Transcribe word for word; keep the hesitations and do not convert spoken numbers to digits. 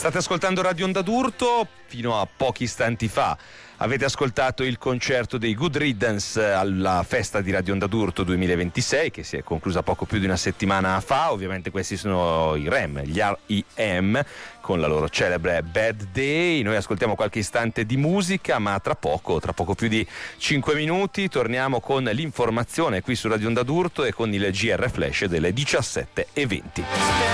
State ascoltando Radio Onda d'Urto. Fino a pochi istanti fa avete ascoltato il concerto dei Good Riddance alla festa di Radio Onda d'Urto duemilaventisei, che si è conclusa poco più di una settimana fa. Ovviamente questi sono i R E M, gli R E M, con la loro celebre Bad Day. Noi ascoltiamo qualche istante di musica, ma tra poco, tra poco più di cinque minuti, torniamo con l'informazione qui su Radio Onda d'Urto e con il G R Flash delle diciassette e venti.